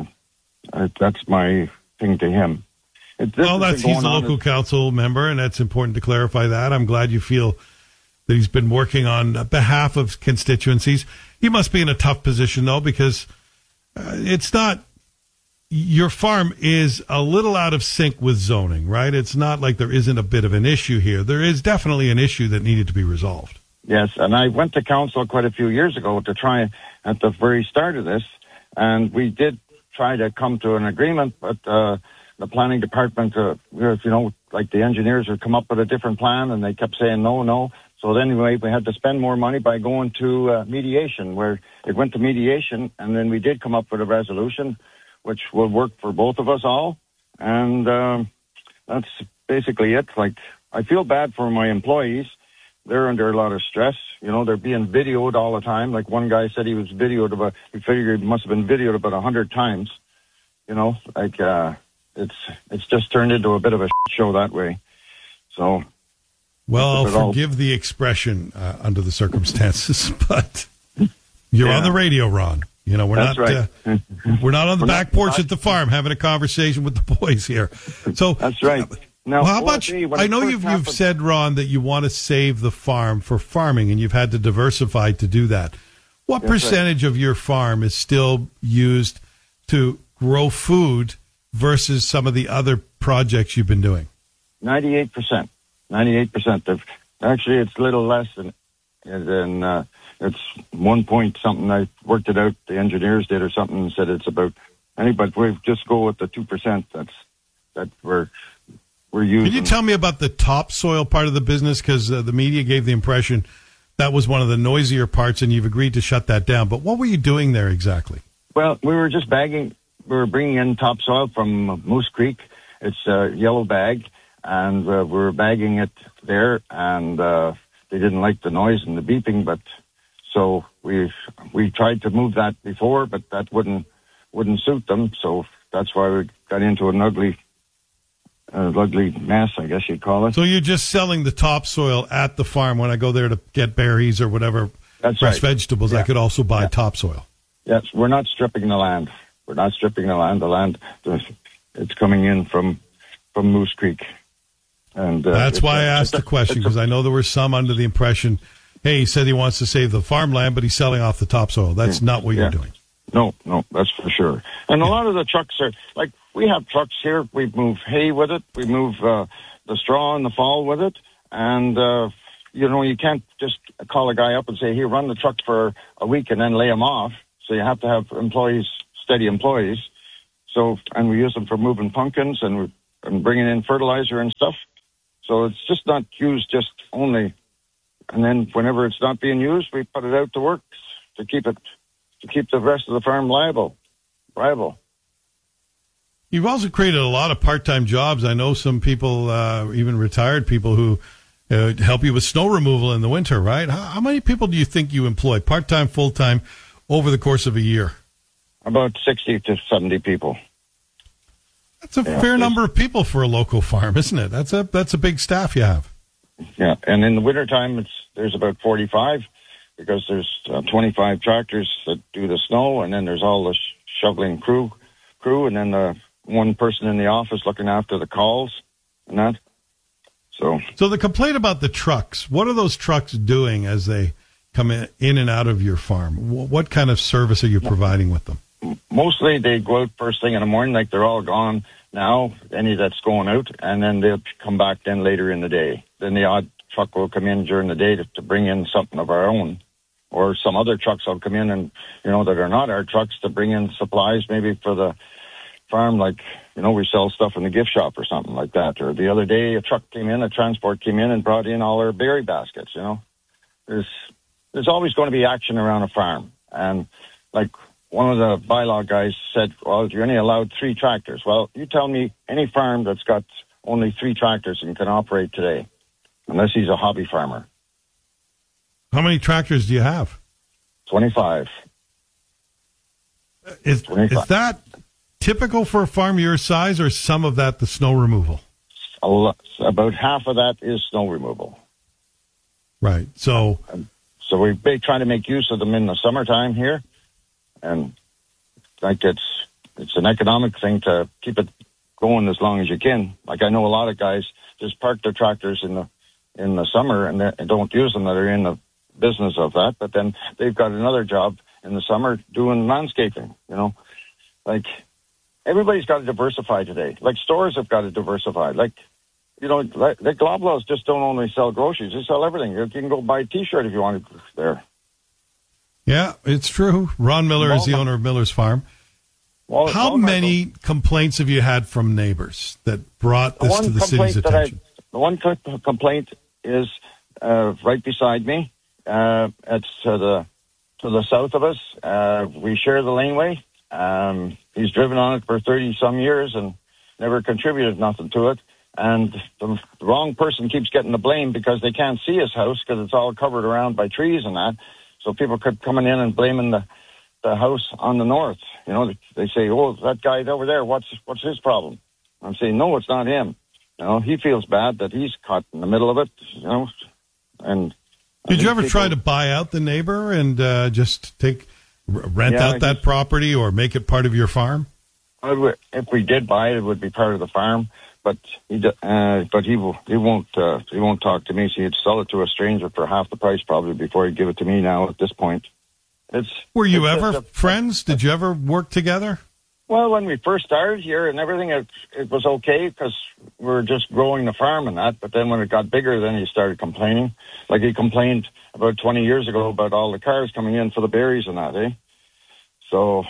that's my thing to him. He's a local council member, and that's important to clarify that. I'm glad you feel that he's been working on behalf of constituencies. He must be in a tough position, though, because it's not... Your farm is a little out of sync with zoning, right? It's not like there isn't a bit of an issue here. There is definitely an issue that needed to be resolved. Yes, and I went to council quite a few years ago to try at the very start of this, and we did try to come to an agreement, but the planning department, like the engineers would come up with a different plan, and they kept saying no. So anyway, we had to spend more money by going to mediation, where it went to mediation, and then we did come up with a resolution which will work for both of us all. And that's basically it. Like, I feel bad for my employees. They're under a lot of stress. They're being videoed all the time. Like one guy said he figured it must have been videoed about 100 times. It's just turned into a bit of a show that way. So. Well, I'll forgive the expression under the circumstances, but you're on the radio, Ron. We're That's not right. We're not on the back porch at the farm having a conversation with the boys here. So that's right. Now, how much? I know you've said, Ron, that you want to save the farm for farming, and you've had to diversify to do that. What percentage of your farm is still used to grow food versus some of the other projects you've been doing? 98%. 98%. Actually, it's a little less than it's 1 point something. I worked it out. The engineers did or something and said it's about. But we just go with the 2%. That we're using. Can you tell me about the topsoil part of the business? Because the media gave the impression that was one of the noisier parts, and you've agreed to shut that down. But what were you doing there exactly? Well, we were just bagging. We were bringing in topsoil from Moose Creek. It's a yellow bag, and we were bagging it there. And they didn't like the noise and the beeping, but. So we tried to move that before, but that wouldn't suit them. So that's why we got into an ugly mess, I guess you'd call it. So you're just selling the topsoil at the farm. When I go there to get berries or whatever, fresh vegetables, I could also buy topsoil. Yes, we're not stripping the land. The land, it's coming in from Moose Creek. And that's why I asked the question, because I know there were some under the impression, hey, he said he wants to save the farmland, but he's selling off the topsoil. That's not what you're doing. No, that's for sure. And a lot of the trucks are, like, we have trucks here. We move hay with it. We move the straw in the fall with it. And, you can't just call a guy up and say, here, run the truck for a week and then lay him off. So you have to have steady employees. So, and we use them for moving pumpkins and bringing in fertilizer and stuff. So it's just not used just only. And then whenever it's not being used, we put it out to work to keep the rest of the farm viable. You've also created a lot of part-time jobs. I know some people, even retired people, who help you with snow removal in the winter, right? How many people do you think you employ, part-time, full-time, over the course of a year? About 60 to 70 people. That's a fair number of people for a local farm, isn't it? That's a big staff you have. Yeah, and in the wintertime, there's about 45, because there's 25 tractors that do the snow, and then there's all the shoveling crew, and then one person in the office looking after the calls and that. So the complaint about the trucks, what are those trucks doing as they come in and out of your farm? What kind of service are you providing with them? Mostly they go out first thing in the morning, like they're all gone now, any that's going out, and then they'll come back then later in the day. Then the odd truck will come in during the day to bring in something of our own, or some other trucks will come in and, that are not our trucks, to bring in supplies maybe for the farm, like, we sell stuff in the gift shop or something like that. Or the other day, a transport came in and brought in all our berry baskets, There's always going to be action around a farm. And like one of the bylaw guys said, well, you're only allowed 3 tractors. Well, you tell me any farm that's got only 3 tractors and can operate today, unless he's a hobby farmer. How many tractors do you have? 25. Is that typical for a farm your size, or some of that the snow removal? About half of that is snow removal. Right. So we're trying to make use of them in the summertime here, and like it's an economic thing to keep it going as long as you can. Like I know a lot of guys just park their tractors in the summer and don't use them, that are in the business of that, but then they've got another job in the summer doing landscaping. Like everybody's got to diversify today. Like stores have got to diversify. Like the Loblaws just don't only sell groceries; they sell everything. You can go buy a T-shirt if you want to there. Yeah, it's true. Ron Miller is the owner of Miller's Farm. How many complaints have you had from neighbors that brought this to the city's attention? The one complaint is right beside me. It's to the south of us. We share the laneway. He's driven on it for 30-some years and never contributed nothing to it. And the wrong person keeps getting the blame because they can't see his house because it's all covered around by trees and that. So people keep coming in and blaming the house on the north. They say, oh, that guy over there, what's his problem? I'm saying, no, it's not him. He feels bad that he's caught in the middle of it, And did you ever try to buy out the neighbor and just rent out that property or make it part of your farm? If we did buy it, it would be part of the farm. But he won't talk to me. So he'd sell it to a stranger for half the price probably before he'd give it to me. Now at this point, were you ever friends? Did you ever work together? Well, when we first started here and everything, it was okay because we were just growing the farm and that. But then when it got bigger, then he started complaining. Like he complained about 20 years ago about all the cars coming in for the berries and that, eh? So,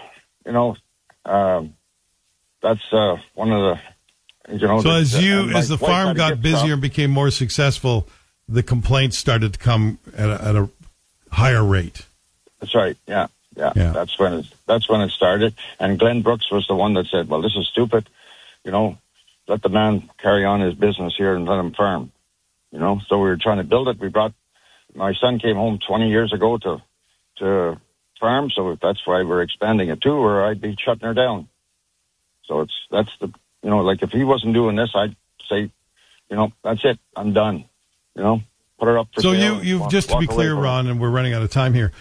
that's one of the. So as the farm got busier and became more successful, the complaints started to come at a higher rate. That's right. Yeah. That's when it started. And Glenn Brooks was the one that said, "Well, this is stupid. Let the man carry on his business here and let him farm." So we were trying to build it. My son came home 20 years ago to farm, so that's why we're expanding it too, or I'd be shutting her down. So that's the. Like if he wasn't doing this, I'd say, that's it. I'm done. Put her up for sale. So you've just to be clear, Ron, and we're running out of time here.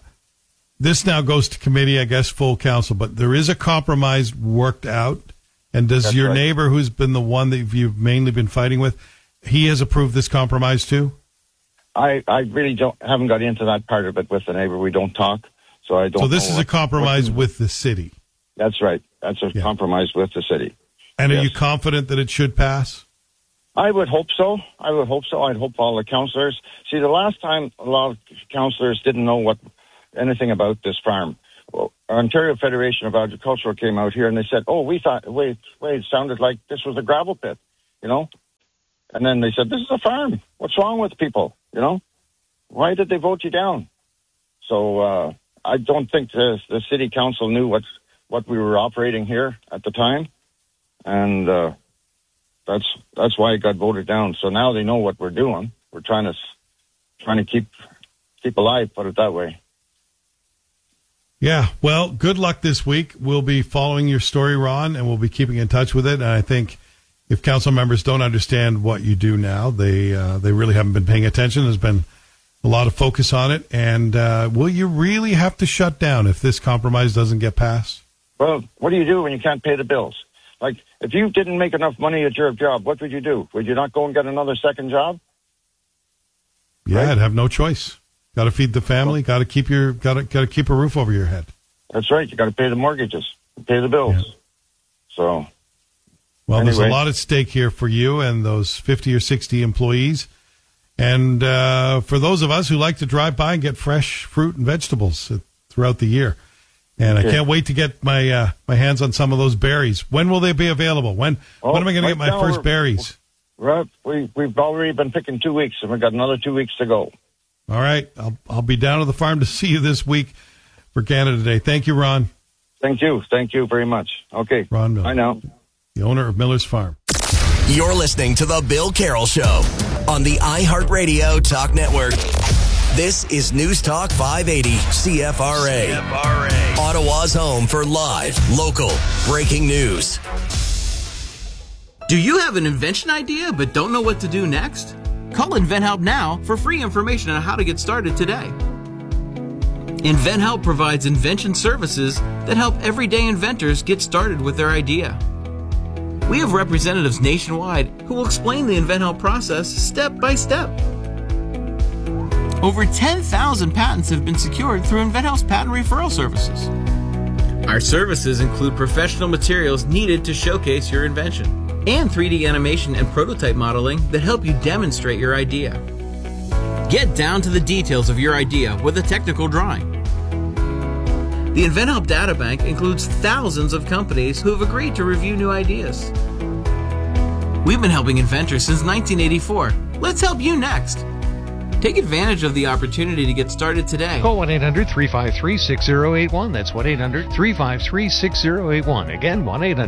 This now goes to committee, I guess, full council, but there is a compromise worked out, And does your neighbor, who's been the one that you've mainly been fighting with, he has approved this compromise too? I really haven't got into that part of it with the neighbor. We don't talk, so I don't. So this is a compromise with the city. That's right. That's a compromise with the city. And are you confident that it should pass? I would hope so. I'd hope all the councillors. See, the last time a lot of councillors didn't know anything about this farm. Well, Ontario Federation of Agriculture came out here and they said, we thought, it sounded like this was a gravel pit, And then they said, this is a farm. What's wrong with people, Why did they vote you down? So I don't think the city council knew what we were operating here at the time. And that's why it got voted down. So now they know what we're doing. We're trying to keep alive, put it that way. Yeah, well, good luck this week. We'll be following your story, Ron, and we'll be keeping in touch with it. And I think if council members don't understand what you do now, they really haven't been paying attention. There's been a lot of focus on it. And will you really have to shut down if this compromise doesn't get passed? Well, what do you do when you can't pay the bills? Like, if you didn't make enough money at your job, what would you do? Would you not go and get another second job? Yeah, right? I'd have no choice. Got to feed the family. Got to keep a roof over your head. That's right. You got to pay the mortgages, pay the bills. Yeah. So, well, there's a lot at stake here for you and those 50 or 60 employees, and for those of us who like to drive by and get fresh fruit and vegetables throughout the year. And I can't wait to get my hands on some of those berries. When will they be available? When am I going to get my first berries? We've already been picking 2 weeks, and we've got another 2 weeks to go. All right. I'll be down to the farm to see you this week for Canada Day. Thank you, Ron. Thank you. Thank you very much. Okay. Ron Miller. Bye now. The owner of Miller's Farm. You're listening to The Bill Carroll Show on the iHeartRadio Talk Network. This is News Talk 580 CFRA. Ottawa's home for live, local, breaking news. Do you have an invention idea but don't know what to do next? Call InventHelp now for free information on how to get started today. InventHelp provides invention services that help everyday inventors get started with their idea. We have representatives nationwide who will explain the InventHelp process step by step. Over 10,000 patents have been secured through InventHelp's patent referral services. Our services include professional materials needed to showcase your invention and 3D animation and prototype modeling that help you demonstrate your idea. Get down to the details of your idea with a technical drawing. The InventHelp Databank includes thousands of companies who have agreed to review new ideas. We've been helping inventors since 1984. Let's help you next. Take advantage of the opportunity to get started today. Call 1-800-353-6081. That's 1-800-353-6081. Again,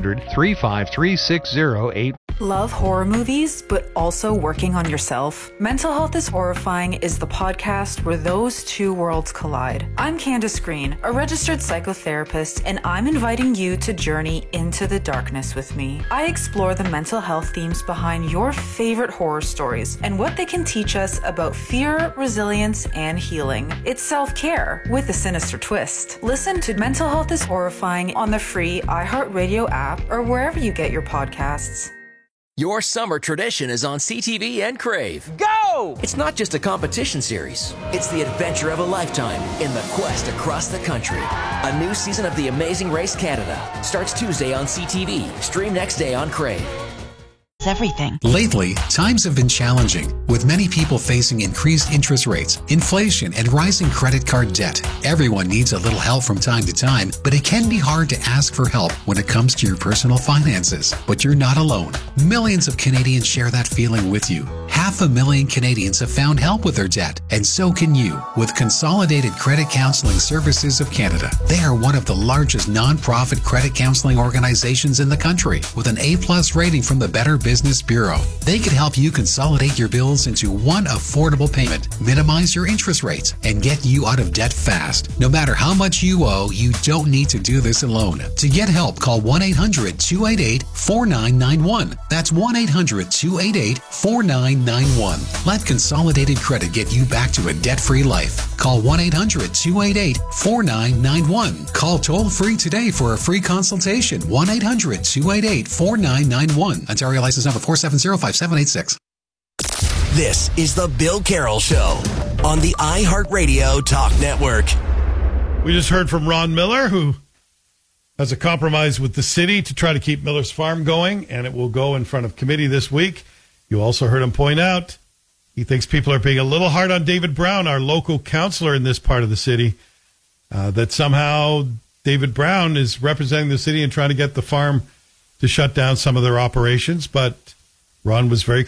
1-800-353-6081. Love horror movies, but also working on yourself? Mental Health is Horrifying is the podcast where those two worlds collide. I'm Candace Green, a registered psychotherapist, and I'm inviting you to journey into the darkness with me. I explore the mental health themes behind your favorite horror stories and what they can teach us about fear, resilience, and healing. It's self-care with a sinister twist. Listen to Mental Health is Horrifying on the free iHeartRadio app or wherever you get your podcasts. Your summer tradition is on CTV and Crave. Go! It's not just a competition series. It's the adventure of a lifetime in the quest across the country. A new season of The Amazing Race Canada starts Tuesday on CTV. Stream next day on Crave. Everything. Lately, times have been challenging, with many people facing increased interest rates, inflation, and rising credit card debt. Everyone needs a little help from time to time, but it can be hard to ask for help when it comes to your personal finances. But you're not alone. Millions of Canadians share that feeling with you. 500,000 Canadians have found help with their debt, and so can you with Consolidated Credit Counseling Services of Canada. They are one of the largest non-profit credit counseling organizations in the country, with an A+ rating from the Better Business Bureau. They could help you consolidate your bills into one affordable payment, minimize your interest rates, and get you out of debt fast. No matter how much you owe, you don't need to do this alone. To get help, call 1-800-288-4991. That's 1-800-288-4991. Let Consolidated Credit get you back to a debt-free life. Call 1-800-288-4991. Call toll-free today for a free consultation. 1-800-288-4991. Ontario license number 4705786. This is the Bill Carroll Show on the iHeartRadio Talk Network. We just heard from Ron Miller, who has a compromise with the city to try to keep Miller's Farm going, and it will go in front of committee this week. You also heard him point out he thinks people are being a little hard on David Brown, our local councillor in this part of the city, that somehow David Brown is representing the city and trying to get the farm to shut down some of their operations. But Ron was very